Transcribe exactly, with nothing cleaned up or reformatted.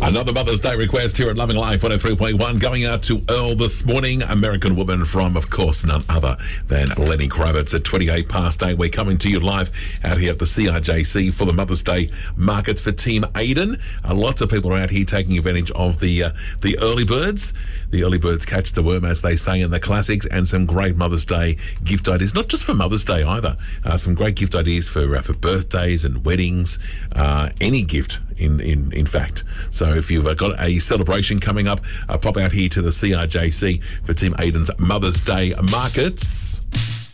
Another Mother's Day request here at Loving Life one oh three point one, going out to Earl this morning. American woman from, of course, none other than Lenny Kravitz. At twenty-eight past eight, we're coming to you live out here at the C R J C for the Mother's Day markets for Team Aiden. Uh, lots of people are out here taking advantage of the uh, the early birds. The early birds catch the worm, as they say in the classics, and some great Mother's Day gift ideas. Not just for Mother's Day either. Uh, some great gift ideas for uh, for birthdays and weddings. Uh, any gift, in, in, in fact. So if you've uh, got a celebration coming up, uh, pop out here to the C R J C for Team Aiden's Mother's Day markets.